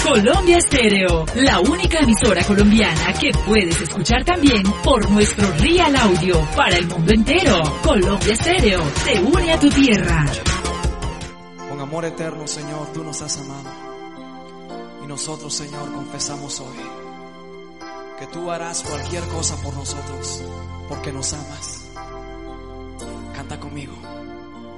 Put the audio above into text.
Colombia Estéreo, la única emisora colombiana que puedes escuchar también por nuestro Real Audio para el mundo entero. Colombia Estéreo, te une a tu tierra. Con amor eterno, Señor, tú nos has amado. Y nosotros, Señor, confesamos hoy que tú harás cualquier cosa por nosotros, porque nos amas. Canta conmigo.